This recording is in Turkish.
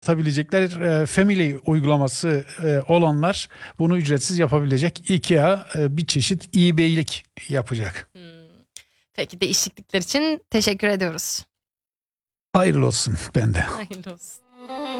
Atabilecekler Family uygulaması olanlar bunu ücretsiz yapabilecek. IKEA bir çeşit eBay'lik yapacak. Peki, değişiklikler için teşekkür ediyoruz. Hayırlı olsun bende. Hayırlı olsun.